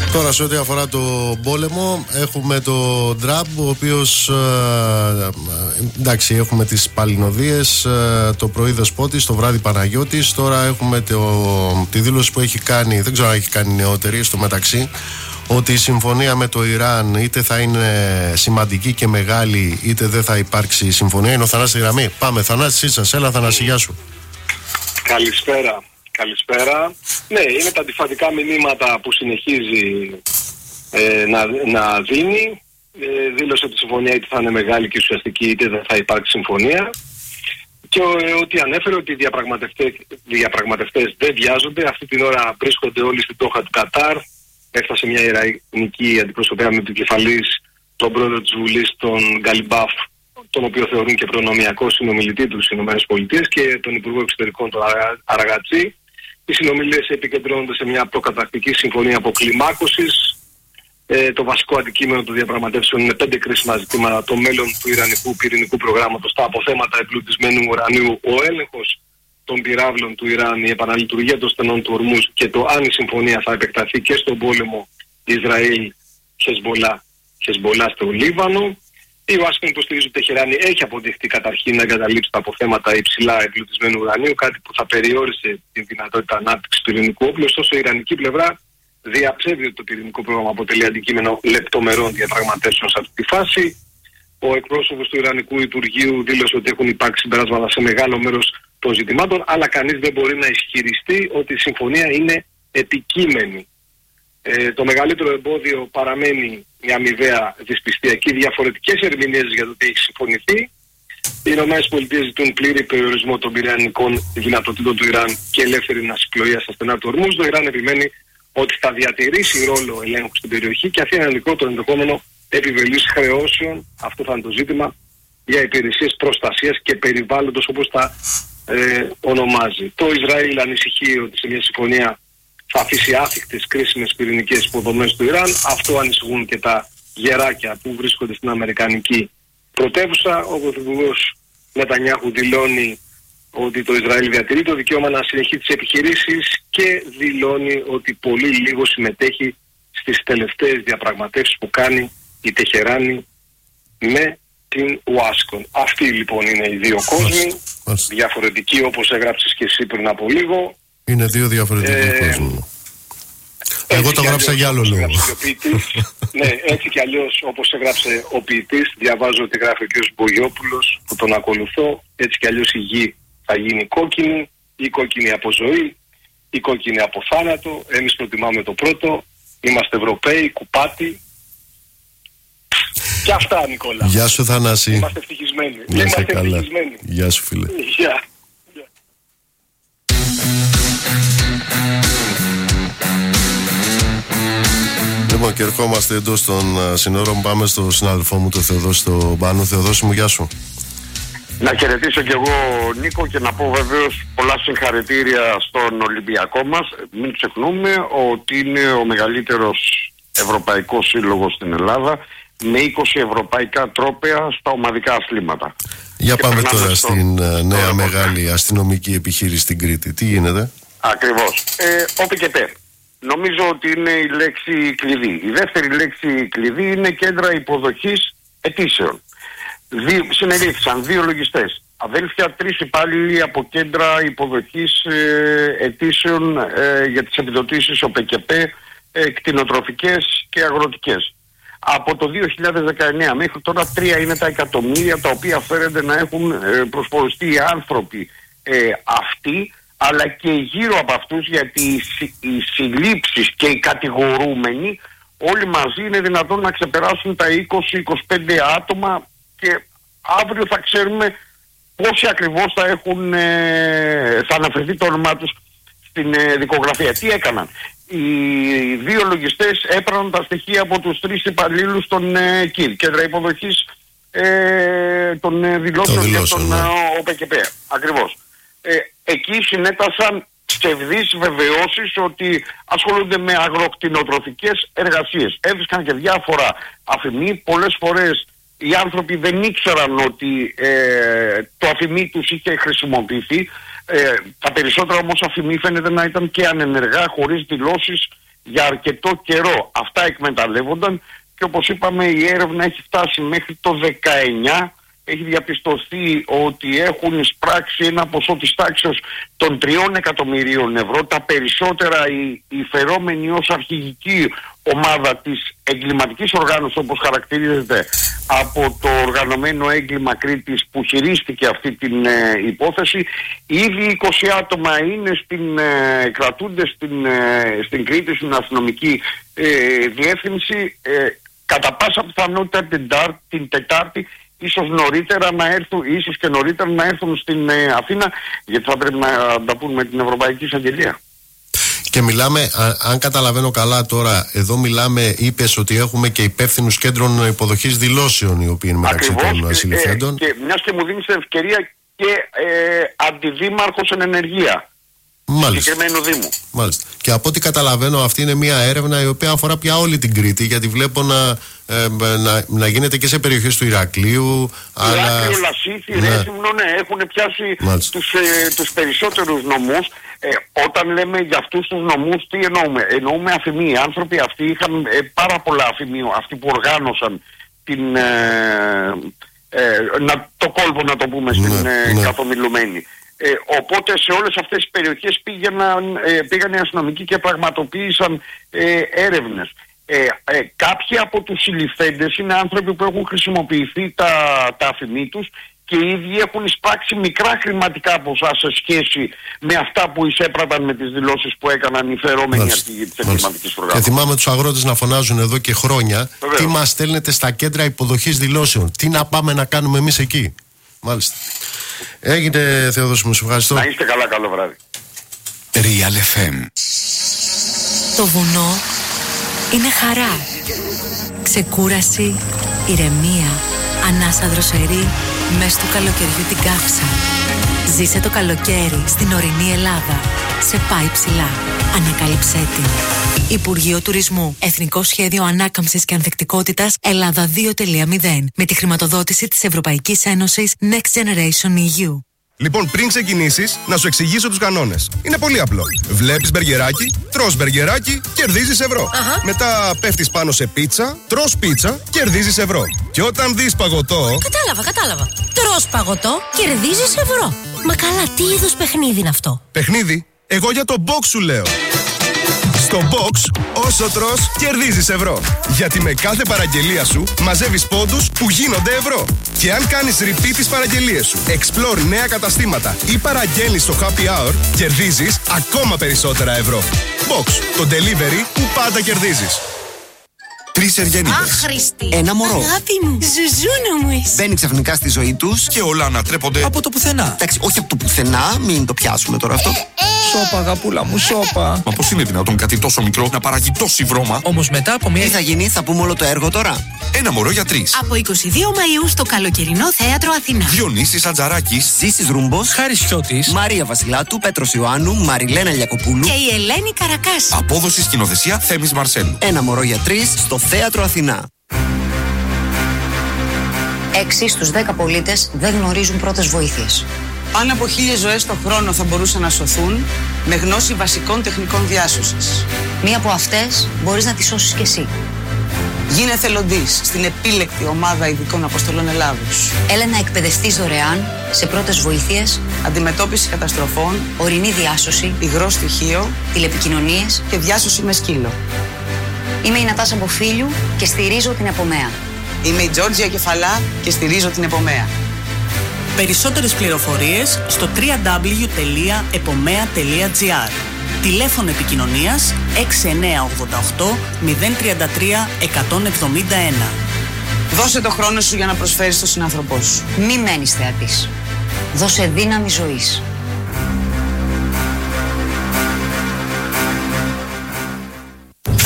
Τώρα σε ό,τι αφορά το πόλεμο έχουμε το Τραμπ, ο οποίος εντάξει, έχουμε τις Παλινοδίες, το πρωί Δεσπότης, το βράδυ Παναγιώτης. Τώρα έχουμε τη δήλωση που έχει κάνει, δεν ξέρω αν έχει κάνει νεότερη στο μεταξύ, ότι η συμφωνία με το Ιράν είτε θα είναι σημαντική και μεγάλη, είτε δεν θα υπάρξει συμφωνία. Είναι ο Θανάσης στη γραμμή. Πάμε, Θανάση σας. Έλα Θανάση, γεια σου. Καλησπέρα. Ναι, είναι τα αντιφατικά μηνύματα που συνεχίζει να δίνει. Δήλωσε ότι η συμφωνία είτε θα είναι μεγάλη και ουσιαστική, είτε δεν θα υπάρξει συμφωνία. Και ότι ανέφερε ότι οι διαπραγματευτές δεν βιάζονται. Αυτή την ώρα βρίσκονται όλοι στην Ντόχα του Κατάρ. Έφτασε μια ιρανική αντιπροσωπεία με επικεφαλής τον πρόεδρο της Βουλής, τον Γκαλιμπάφ, τον οποίο θεωρούν και προνομιακό συνομιλητή του στις ΗΠΑ, και τον Υπουργό Εξωτερικών, τον Αραγατζή. Οι συνομιλίες επικεντρώνονται σε μια προκαταρκτική συμφωνία αποκλιμάκωσης. Το βασικό αντικείμενο των διαπραγματεύσεων είναι 5 κρίσιμα ζητήματα: το μέλλον του Ιρανικού πυρηνικού προγράμματος, τα αποθέματα εμπλουτισμένου ουρανίου, ο έλεγχος των πυράβλων του Ιράν, η επαναλειτουργία των στενών του Ορμούζ και το αν η συμφωνία θα επεκταθεί και στον πόλεμο Ισραήλ-Χεσμπολά στο Λίβανο. Η Ουάσιγκτον υποστηρίζει ότι η Τεχεράνη έχει αποδειχτεί καταρχήν να εγκαταλείψει τα αποθέματα υψηλά εμπλουτισμένου ουρανίου, κάτι που θα περιόρισε την δυνατότητα ανάπτυξης πυρηνικού όπλου. Ωστόσο, η Ιρανική πλευρά διαψεύδει ότι το πυρηνικό πρόγραμμα αποτελεί αντικείμενο λεπτομερών διαπραγματεύσεων σε αυτή τη φάση. Ο εκπρόσωπος του Ιρανικού Υπουργείου δήλωσε ότι έχουν υπάρξει συμπεράσματα σε μεγάλο μέρος των ζητημάτων, αλλά κανείς δεν μπορεί να ισχυριστεί ότι η συμφωνία είναι επικείμενη. Το μεγαλύτερο εμπόδιο παραμένει η αμοιβαία δυσπιστία και οι διαφορετικές ερμηνείες για το τι έχει συμφωνηθεί. Οι ΗΠΑ ζητούν πλήρη περιορισμό των πυρηνικών δυνατοτήτων του Ιράν και ελεύθερη ναυσιπλοεία στα στενά του Ορμούζ. Το Ιράν επιμένει ότι θα διατηρήσει ρόλο ελέγχου στην περιοχή και αφήνει ανοιχτό το ενδεχόμενο επιβολής χρεώσεων, αυτό θα είναι το ζήτημα, για υπηρεσίες προστασίας και περιβάλλοντος, όπως τα ονομάζει. Το Ισραήλ ανησυχεί ότι σε μια συμφωνία θα αφήσει άθικτες κρίσιμες πυρηνικές υποδομές του Ιράν. Αυτό ανησυχούν και τα γεράκια που βρίσκονται στην αμερικανική πρωτεύουσα. Ο πρωθυπουργός Νετανιάχου δηλώνει ότι το Ισραήλ διατηρεί το δικαίωμα να συνεχίσει τις επιχειρήσεις και δηλώνει ότι πολύ λίγο συμμετέχει στις τελευταίες διαπραγματεύσεις που κάνει η Τεχεράνη με την Ουάσιγκτον. Αυτοί λοιπόν είναι οι δύο κόσμοι, διαφορετικοί, όπως έγραψες και εσύ πριν από λίγο. Είναι δύο διαφορετικοί κόσμοι. Εγώ το γράψα για άλλο λόγο. Ναι, έτσι κι αλλιώς όπως έγραψε ο ποιητής, διαβάζω ότι γράφει ο κ. Μπογιόπουλος, που τον ακολουθώ. Έτσι κι αλλιώς η γη θα γίνει κόκκινη, ή κόκκινη από ζωή, ή κόκκινη από θάνατο. Εμείς προτιμάμε το πρώτο. Είμαστε Ευρωπαίοι, κουπάτι. Και αυτά, Νικόλα. Γεια σου, Θανάση. Είμαστε ευτυχισμένοι. Είμαστε ευτυχισμένοι. Γεια σου, φίλε. Γεια. Λοιπόν, και ερχόμαστε εντός των συνόρων. Πάμε στο συνάδελφό μου, τον Θεοδόση, τον Πάνο. Θεοδόση μου, γεια σου. Να χαιρετήσω κι εγώ, Νίκο, και να πω βεβαίως πολλά συγχαρητήρια στον Ολυμπιακό μας. Μην ξεχνούμε ότι είναι ο μεγαλύτερος ευρωπαϊκός σύλλογος στην Ελλάδα, με 20 ευρωπαϊκά τρόπαια στα ομαδικά αθλήματα. Για και πάμε τώρα στην νέα μεγάλη αστυνομική επιχείρηση στην Κρήτη. Τι γίνεται? Ακριβώς. ΟΠΚΠ. Νομίζω ότι είναι η λέξη κλειδί. Η δεύτερη λέξη κλειδί είναι κέντρα υποδοχής αιτήσεων. Συνελήφθησαν 2 λογιστές, αδέλφια, 3 υπάλληλοι από κέντρα υποδοχής αιτήσεων για τις επιδοτήσεις ΟΠΚΠ, κτηνοτροφικές και αγροτικές. Από το 2019 μέχρι τώρα 3 είναι τα εκατομμύρια τα οποία φέρονται να έχουν προσφοριστεί οι άνθρωποι αυτοί, αλλά και γύρω από αυτούς, γιατί οι συλλήψεις και οι κατηγορούμενοι όλοι μαζί είναι δυνατόν να ξεπεράσουν τα 20-25 άτομα, και αύριο θα ξέρουμε πόσοι ακριβώς θα αναφερθεί το όνομά τους στην δικογραφία. Τι έκαναν? Οι 2 λογιστές έπαιρναν τα στοιχεία από τους 3 υπαλλήλους των ΚΙΔ, κέντρα υποδοχής των δηλώσεων για τον ΟΠΚΠ. Ακριβώς. Εκεί συνέτασαν ψευδείς βεβαιώσεις ότι ασχολούνται με αγροκτηνοτροφικές εργασίες. Έβρισκαν και διάφορα αφημί. Πολλές φορές οι άνθρωποι δεν ήξεραν ότι το αφημί τους είχε χρησιμοποιηθεί. Τα περισσότερα όμως αφημί φαίνεται να ήταν και ανενεργά, χωρίς δηλώσεις για αρκετό καιρό. Αυτά εκμεταλλεύονταν και όπως είπαμε η έρευνα έχει φτάσει μέχρι το 19. Έχει διαπιστωθεί ότι έχουν εισπράξει ένα ποσό της τάξης των 3 εκατομμυρίων ευρώ. Τα περισσότερα οι φερόμενοι ως αρχηγική ομάδα της εγκληματικής οργάνωσης, όπως χαρακτηρίζεται από το οργανωμένο έγκλημα Κρήτης που χειρίστηκε αυτή την υπόθεση. Ήδη 20 άτομα είναι κρατούνται στην Κρήτη, στην αστυνομική διεύθυνση. Κατά πάσα πιθανότητα την Τετάρτη ίσως και νωρίτερα να έρθουν στην Αθήνα, γιατί θα πρέπει να τα πούμε με την Ευρωπαϊκή Εισαγγελία. Και μιλάμε, αν καταλαβαίνω καλά τώρα, εδώ μιλάμε, είπες ότι έχουμε και υπεύθυνους κέντρων υποδοχής δηλώσεων, οι οποίοι είναι μεταξύ των συλληφθέντων. Και μιας και μου δίνεις ευκαιρία και αντιδήμαρχος εν ενεργεία. Συγκεκριμένου Δήμου. Μάλιστα. Και από ό,τι καταλαβαίνω, αυτή είναι μια έρευνα η οποία αφορά πια όλη την Κρήτη, γιατί βλέπω να γίνεται και σε περιοχές του Ηρακλείου. Ηράκλειο, Λασίθι, Ρέθυμνο, ναι, έχουν πιάσει τους περισσότερους νομούς. Όταν λέμε για αυτούς τους νομούς, τι εννοούμε? Εννοούμε αφημοί. Οι άνθρωποι αυτοί είχαν πάρα πολλά αφημοί, αυτοί που οργάνωσαν το κόλπο, να το πούμε, στην καθομιλουμένη. Οπότε σε όλες αυτές τις περιοχές πήγαν οι αστυνομικοί και πραγματοποίησαν έρευνες. Κάποιοι από τους συλληφθέντες είναι άνθρωποι που έχουν χρησιμοποιηθεί τα αφημί τους και οι ίδιοι έχουν εισπράξει μικρά χρηματικά ποσά σε σχέση με αυτά που εισέπραταν με τις δηλώσεις που έκαναν οι φερόμενοι αρχηγοί της εγκληματικής οργάνωσης. Και θυμάμαι τους αγρότες να φωνάζουν εδώ και χρόνια, τι μας στέλνετε στα κέντρα υποδοχής δηλώσεων, τι να πάμε να κάνουμε εμείς εκεί. Μάλιστα. Έγινε, Θεόδωση μου, σε ευχαριστώ. Να είστε καλά, καλό βράδυ. Real FM. Το βουνό είναι χαρά, ξεκούραση, ηρεμία, ανάσα δροσερή, μες του καλοκαιριού την καύσα. Ζήσε το καλοκαίρι στην ορεινή Ελλάδα. Σε πάει ψηλά. Ανακάλυψέ την. Υπουργείο Τουρισμού. Εθνικό Σχέδιο Ανάκαμψης και Ανθεκτικότητας Ελλάδα 2.0. Με τη χρηματοδότηση της Ευρωπαϊκής Ένωσης Next Generation EU. Λοιπόν, πριν ξεκινήσεις, να σου εξηγήσω τους κανόνες. Είναι πολύ απλό. Βλέπεις μπεργκεράκι, τρως μπεργκεράκι, κερδίζεις ευρώ. Μετά πέφτεις πάνω σε πίτσα, τρως πίτσα, κερδίζεις ευρώ. Και όταν δεις παγωτό. Κατάλαβα. Τρως παγωτό, κερδίζεις ευρώ. Μα καλά, τι είδους παιχνίδι είναι αυτό? Παιχνίδι? Εγώ για το box σου λέω. Στο box, όσο τρως, κερδίζεις ευρώ. Γιατί με κάθε παραγγελία σου μαζεύεις πόντους που γίνονται ευρώ. Και αν κάνεις repeat τις παραγγελίες σου, explore νέα καταστήματα ή παραγγέλνεις στο happy hour, κερδίζεις ακόμα περισσότερα ευρώ. Box, το delivery που πάντα κερδίζεις. 3 Εργένιδες. Άχρηστη. Ένα μωρό. Αγάπη μου, ζουζούνα μου εσύ. Μπαίνει ξαφνικά στη ζωή τους και όλα ανατρέπονται από το πουθενά. Εντάξει, όχι από το πουθενά, μην το πιάσουμε τώρα αυτό. Σώπα, αγαπούλα μου, σώπα. Μα πώς είναι δυνατόν κάτι τόσο μικρό να παράγει τόση βρώμα? Όμως μετά από μια. Τι θα γίνει, θα πούμε όλο το έργο τώρα. Ένα μωρό για 3. Από 22 Μαΐου στο καλοκαιρινό θέατρο Αθηνά. Διονύσης Ατζαράκης, Ζήσης Ρούμπος, Χάρης Χιώτης, Μαρία Βασιλάτου, Πέτρος Ιωάννου, Μαριλένα Λιακοπούλου και η Ελένη Καρακάση. Απόδοση σκηνοθεσία Θέμης Μαρσέλου. Ένα μωρό για 3 στο θέατρο Αθηνά. 6 στους 10 πολίτες δεν γνωρίζουν πρώτες βοήθειες. Πάνω από 1.000 ζωές το χρόνο θα μπορούσαν να σωθούν με γνώση βασικών τεχνικών διάσωσης. Μία από αυτές μπορείς να τη σώσεις κι εσύ. Γίνε εθελοντής στην επίλεκτη ομάδα ειδικών αποστολών Ελλάδος. Έλα να εκπαιδευτείς δωρεάν σε πρώτες βοήθειες, αντιμετώπιση καταστροφών, ορεινή διάσωση, υγρό στοιχείο, τηλεπικοινωνίες και διάσωση με σκύλο. Είμαι η Νατάσα Μποφίλιου και στηρίζω την Επομέα. Είμαι η Τζόρτζια Κεφαλά και στηρίζω την Επομέα. Περισσότερες πληροφορίες στο www.epomea.gr. Τηλέφωνο επικοινωνίας 6988 033 171. Δώσε το χρόνο σου για να προσφέρεις στον συνάνθρωπό σου. Μη μένεις θεατής. Δώσε δύναμη ζωής.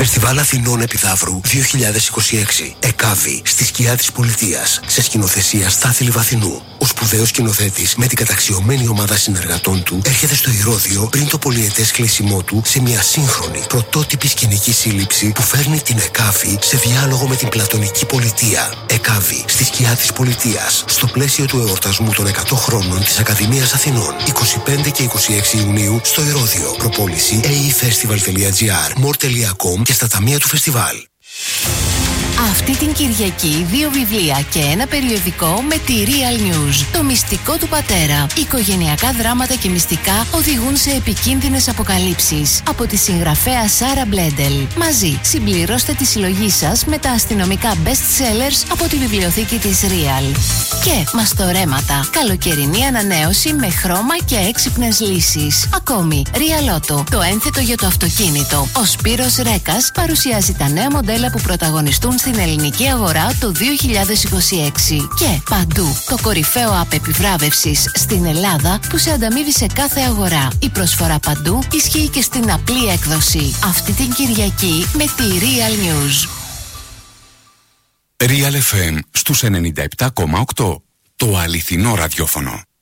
Φεστιβάλ Αθηνών Επιδαύρου 2026. ΕΚΑΒΗ στη σκιά της πολιτείας. Σε σκηνοθεσία Στάθη Λιβαθινού. Ο σπουδαίος σκηνοθέτης με την καταξιωμένη ομάδα συνεργατών του έρχεται στο Ηρώδειο πριν το πολυετές κλείσιμό του σε μια σύγχρονη πρωτότυπη σκηνική σύλληψη που φέρνει την ΕΚΑΒΗ σε διάλογο με την πλατωνική πολιτεία. ΕΚΑΒΗ στη σκιά της πολιτείας. Στο πλαίσιο του εορτασμού των 100 χρόνων της Ακαδημίας Αθηνών. 25 και 26 Ιουνίου στο Ηρώδειο. Προπόληση aefestival.gr, more.com και στα ταμεία του φεστιβάλ. Αυτή την Κυριακή 2 βιβλία και ένα περιοδικό με τη Real News. Το μυστικό του πατέρα. Οικογενειακά δράματα και μυστικά οδηγούν σε επικίνδυνες αποκαλύψεις. Από τη συγγραφέα Σάρα Μπλέντελ. Μαζί συμπληρώστε τη συλλογή σας με τα αστυνομικά best sellers από τη βιβλιοθήκη της Real. Και μαστορέματα. Καλοκαιρινή ανανέωση με χρώμα και έξυπνες λύσεις. Ακόμη, Real Auto. Το ένθετο για το αυτοκίνητο. Ο Σπύρος Ρέκας παρουσιάζει τα νέα μοντέλα που πρωταγωνιστούν στην ελληνική αγορά το 2026. Και παντού το κορυφαίο app επιβράβευσης στην Ελλάδα που σε ανταμείβει σε κάθε αγορά. Η προσφορά παντού ισχύει και στην απλή έκδοση. Αυτή την Κυριακή με τη Real News. Real FM στους 97,8. Το αληθινό ραδιόφωνο.